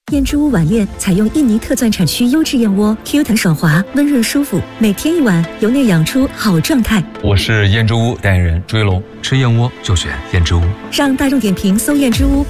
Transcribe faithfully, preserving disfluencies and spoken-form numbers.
燕之屋晚宴采用印尼特钻产区优质燕窝 ，Q 弹爽滑，温润舒服，每天一碗，由内养出好状态。 我是燕之屋代言人朱一龙，吃燕窝就选燕之屋。 上大众点评搜燕之屋。